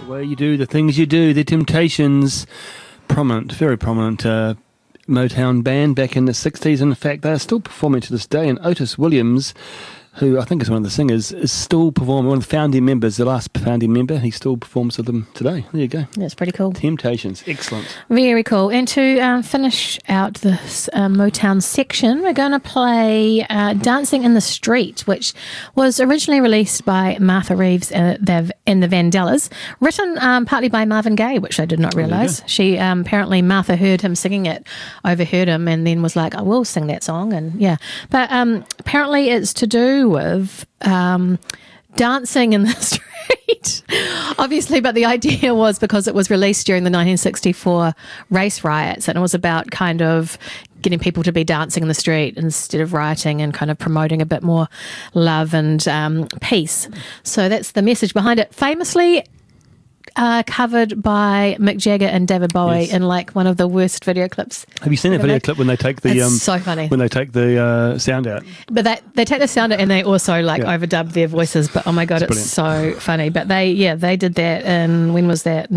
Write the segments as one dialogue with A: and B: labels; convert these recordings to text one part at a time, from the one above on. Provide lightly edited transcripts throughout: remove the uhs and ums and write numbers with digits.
A: way you do the things you do, the Temptations, prominent, very prominent Motown band back in the 60s. In fact, they're still performing to this day, and Otis Williams, who I think is one of the singers, is still performing, one of the founding members, the last founding member. He still performs with them today. There you go.
B: That's pretty cool.
A: Temptations. Excellent.
B: Very cool. And to finish out this Motown section, we're going to play Dancing in the Street, which was originally released by Martha Reeves and the Vandellas, written partly by Marvin Gaye, which I did not realise. She apparently, Martha heard him singing it, overheard him, and then was like, I will sing that song. And yeah. But apparently it's to do with dancing in the street, obviously, but the idea was because it was released during the 1964 race riots, and it was about kind of getting people to be dancing in the street instead of rioting, and kind of promoting a bit more love and peace. So that's the message behind it. Famously covered by Mick Jagger and David Bowie in like one of the worst video clips.
A: Have you seen that video clip when they take the
B: it's so funny
A: when they take the sound out?
B: But they take the sound out and they also like overdub their voices. But oh my god, it's so funny. But they did that in, when was that?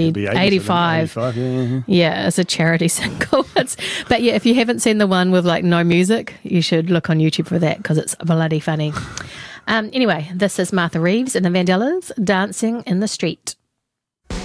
B: 1985. Yeah, as a charity single. But yeah, if you haven't seen the one with like no music, you should look on YouTube for that because it's bloody funny. Anyway, this is Martha Reeves and the Vandellas, Dancing in the Street.